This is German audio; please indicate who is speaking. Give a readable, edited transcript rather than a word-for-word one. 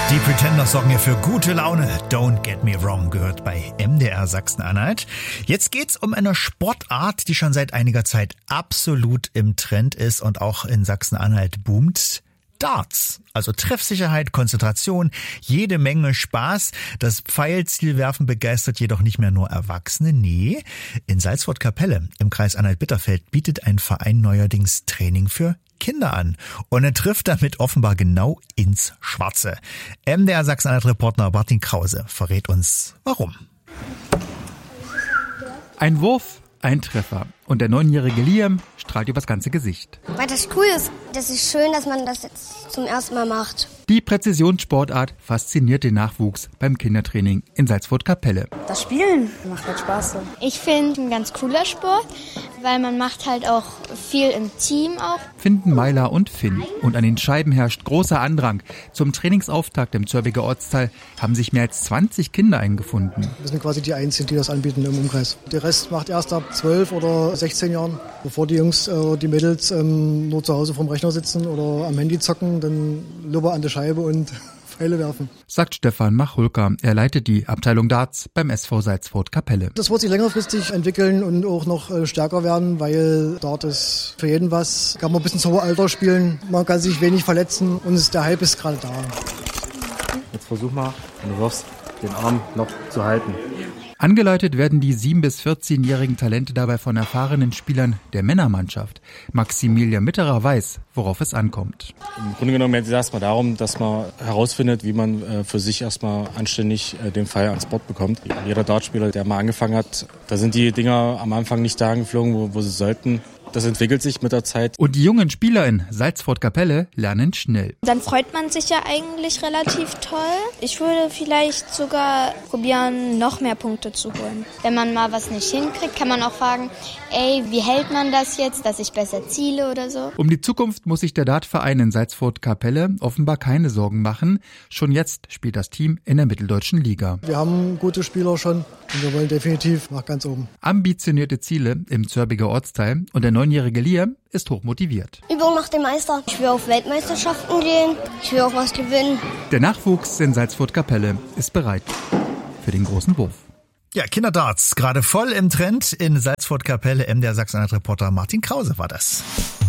Speaker 1: Die Pretenders sorgen ja für gute Laune. Don't get me wrong gehört bei MDR Sachsen-Anhalt. Jetzt geht's um eine Sportart, die schon seit einiger Zeit absolut im Trend ist und auch in Sachsen-Anhalt boomt. Darts. Also Treffsicherheit, Konzentration, jede Menge Spaß. Das Pfeilzielwerfen begeistert jedoch nicht mehr nur Erwachsene. Nee, in Salzburg-Kapelle im Kreis Anhalt-Bitterfeld bietet ein Verein neuerdings Training für Kinder an. Und er trifft damit offenbar genau ins Schwarze. MDR Sachsen-Anhalt-Reporter Martin Krause verrät uns, warum.
Speaker 2: Ein Wurf, ein Treffer. Und der 9-jährige Liam strahlt übers ganze Gesicht.
Speaker 3: Weil das cool ist. Das ist schön, dass man das jetzt zum ersten Mal macht.
Speaker 2: Die Präzisionssportart fasziniert den Nachwuchs beim Kindertraining in Salzburg-Kapelle.
Speaker 4: Das Spielen macht halt Spaß.
Speaker 5: Ich finde ein ganz cooler Sport, weil man macht halt auch viel im Team auch.
Speaker 2: Finden Meiler und Finn. Und an den Scheiben herrscht großer Andrang. Zum Trainingsauftakt im Zörbiger Ortsteil haben sich mehr als 20 Kinder eingefunden.
Speaker 6: Wir sind quasi die Einzigen, die das anbieten im Umkreis. Der Rest macht erst ab 12 oder 16 Jahren, bevor die Jungs, die Mädels nur zu Hause vorm Rechner sitzen oder am Handy zocken, dann lieber an der Scheibe und Pfeile werfen.
Speaker 2: Sagt Stefan Machulka. Er leitet die Abteilung Darts beim SV Salzburg-Kapelle.
Speaker 6: Das wird sich längerfristig entwickeln und auch noch stärker werden, weil Dart ist für jeden was. Kann man bis ins hohe Alter spielen, man kann sich wenig verletzen und der Hype ist gerade da.
Speaker 7: Jetzt versuch mal, wenn du wirfst, den Arm noch zu halten.
Speaker 2: Angeleitet werden die 7- bis 14-jährigen Talente dabei von erfahrenen Spielern der Männermannschaft. Maximilian Mitterer weiß, worauf es ankommt.
Speaker 7: Im Grunde genommen geht es erstmal darum, dass man herausfindet, wie man für sich erstmal anständig den Pfeil ans Board bekommt. Jeder Dartspieler, der mal angefangen hat, da sind die Dinger am Anfang nicht da geflogen, wo sie sollten. Das entwickelt sich mit der Zeit.
Speaker 2: Und die jungen Spieler in Salzburg-Kapelle lernen schnell.
Speaker 5: Dann freut man sich ja eigentlich relativ toll. Ich würde vielleicht sogar probieren, noch mehr Punkte zu holen. Wenn man mal was nicht hinkriegt, kann man auch fragen, wie hält man das jetzt, dass ich besser ziele oder so.
Speaker 2: Um die Zukunft muss sich der Dartverein in Salzburg-Kapelle offenbar keine Sorgen machen. Schon jetzt spielt das Team in der Mitteldeutschen Liga.
Speaker 6: Wir haben gute Spieler schon und wir wollen definitiv nach ganz oben.
Speaker 2: Ambitionierte Ziele im Zörbiger Ortsteil und der 9-jährige Liam ist hochmotiviert.
Speaker 3: Übung macht den Meister. Ich will auf Weltmeisterschaften gehen. Ich will auch was gewinnen.
Speaker 2: Der Nachwuchs in Salzburg-Kapelle ist bereit für den großen Wurf.
Speaker 1: Ja, Kinderdarts, gerade voll im Trend in Salzburg-Kapelle. MDR Sachsen-Anhalt-Reporter Martin Krause war das.